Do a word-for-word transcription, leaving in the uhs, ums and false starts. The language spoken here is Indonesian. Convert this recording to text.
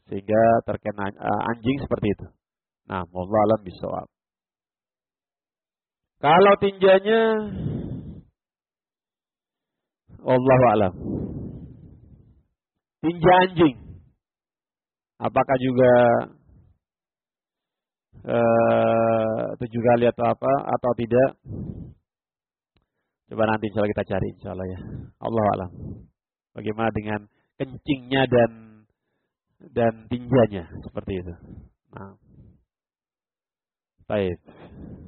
sehingga terkena uh, anjing seperti itu. Nah, wallahu a'lam bishawab. Kalau tinjanya, wallahu a'lam. Tinja anjing, apakah juga uh, tujuh kali atau apa atau tidak? Coba nanti insya Allah kita cari insya Allah ya. Allahu a'lam. Bagaimana dengan kencingnya dan dan tinjanya seperti itu. Nah, baik.